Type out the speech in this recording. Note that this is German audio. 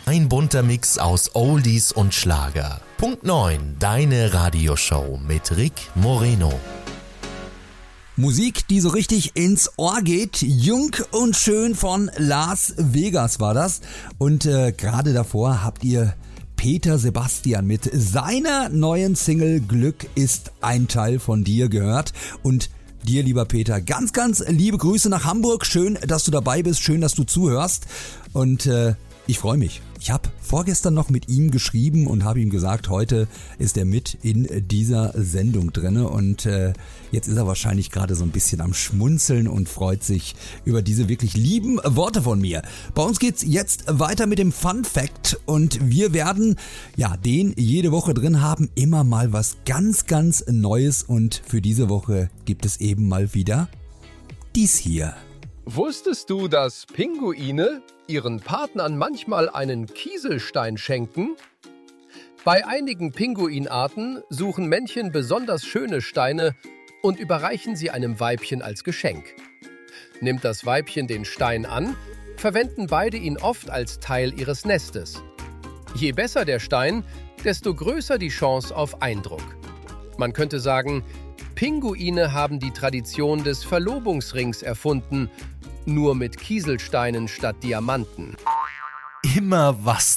Ein bunter Mix aus Oldies und Schlager. Punkt 9, deine Radioshow mit Rick Moreno. Musik, die so richtig ins Ohr geht. Jung und schön von Las Vegas war das. Und gerade davor habt ihr Peter Sebastian mit seiner neuen Single Glück ist ein Teil von dir gehört. Und dir, lieber Peter, ganz, ganz liebe Grüße nach Hamburg. Schön, dass du dabei bist. Schön, dass du zuhörst. Und ich freue mich. Ich habe vorgestern noch mit ihm geschrieben und habe ihm gesagt, heute ist er mit in dieser Sendung drinne und jetzt ist er wahrscheinlich gerade so ein bisschen am Schmunzeln und freut sich über diese wirklich lieben Worte von mir. Bei uns geht's jetzt weiter mit dem Fun Fact und wir werden den jede Woche drin haben, immer mal was ganz, ganz Neues und für diese Woche gibt es eben mal wieder dies hier. Wusstest du, dass Pinguine ihren Partnern manchmal einen Kieselstein schenken? Bei einigen Pinguinarten suchen Männchen besonders schöne Steine und überreichen sie einem Weibchen als Geschenk. Nimmt das Weibchen den Stein an, verwenden beide ihn oft als Teil ihres Nestes. Je besser der Stein, desto größer die Chance auf Eindruck. Man könnte sagen, Pinguine haben die Tradition des Verlobungsrings erfunden, nur mit Kieselsteinen statt Diamanten. Immer was